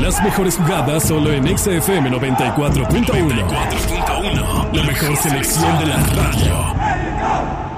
Las mejores jugadas solo en XFM 94.1. La mejor selección de la radio.